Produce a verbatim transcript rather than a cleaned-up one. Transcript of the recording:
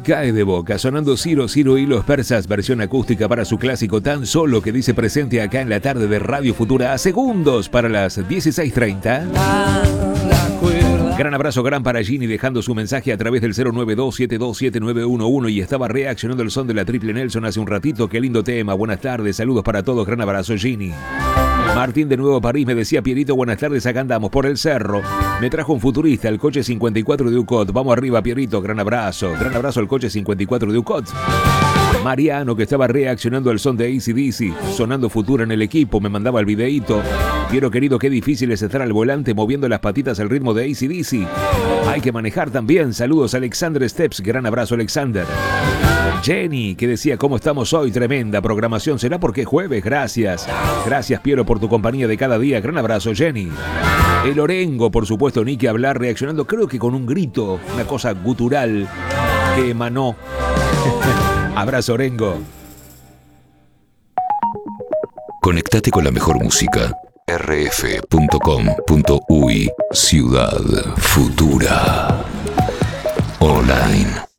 cae de boca, sonando Ciro, Ciro y los persas, versión acústica para su clásico Tan Solo, que dice presente acá en la tarde de Radio Futura a segundos para las dieciséis treinta. Gran abrazo, gran para Ginny, dejando su mensaje a través del cero nueve dos siete dos siete nueve uno uno y estaba reaccionando el son de la Triple Nelson hace un ratito. Qué lindo tema, buenas tardes, saludos para todos, gran abrazo Ginny. Martín de Nuevo París me decía: Pierito, buenas tardes, acá andamos por el cerro. Me trajo un futurista, el coche cincuenta y cuatro de U C O T. Vamos arriba, Pierito, gran abrazo. Gran abrazo al coche cincuenta y cuatro de U C O T. Mariano, que estaba reaccionando al son de A C D C, sonando Futura en el equipo, me mandaba el videíto. Quiero, querido, qué difícil es estar al volante moviendo las patitas al ritmo de A C D C. Hay que manejar también. Saludos, Alexander Steps, gran abrazo, Alexander. Jenny, que decía: ¿cómo estamos hoy? Tremenda programación. ¿Será porque es jueves? Gracias. Gracias, Piero, por tu compañía de cada día. Gran abrazo, Jenny. El Orengo, por supuesto, ni que hablar, reaccionando, creo que con un grito, una cosa gutural que emanó. Abrazo, Orengo. Conectate con la mejor música. r f punto com punto u y Ciudad Futura Online.